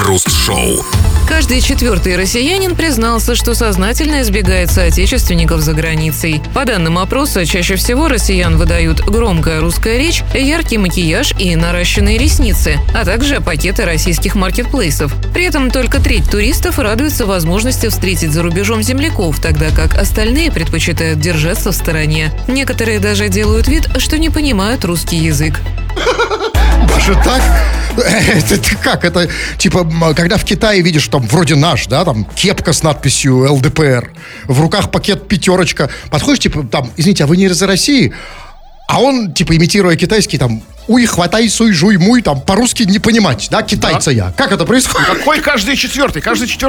Крем-хруст-шоу. Каждый четвертый россиянин признался, что сознательно избегает соотечественников за границей. По данным опроса, чаще всего россиян выдают громкая русская речь, яркий макияж и наращенные ресницы, а также пакеты российских маркетплейсов. При этом только треть туристов радуется возможности встретить за рубежом земляков, тогда как остальные предпочитают держаться в стороне. Некоторые даже делают вид, что не понимают русский язык. Даже так? Это как? Это типа, когда в Китае видишь, там, вроде наш, да, там, кепка с надписью ЛДПР, в руках пакет пятерочка, подходишь, типа, там, извините, а вы не из России? А он, типа, имитируя китайский, там, уй, хватай, суй, жуй, муй, там, по-русски не понимать, да, китайца я. Как это происходит? Какой каждый четвертый? Каждый четвертый